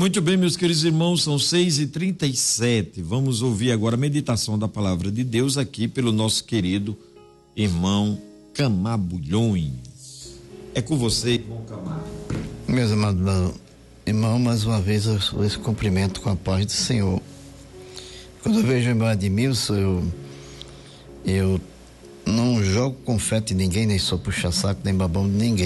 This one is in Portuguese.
Muito bem, meus queridos irmãos, são 6h37. Vamos ouvir agora a meditação da palavra de Deus aqui pelo nosso querido irmão Camabulhões. É com você, irmão Camargo. Meus amados irmãos, mais uma vez eu os cumprimento com a paz do Senhor. Quando eu vejo o irmão Edmilson, eu não jogo confete em ninguém, nem sou puxa-saco, nem babão de ninguém.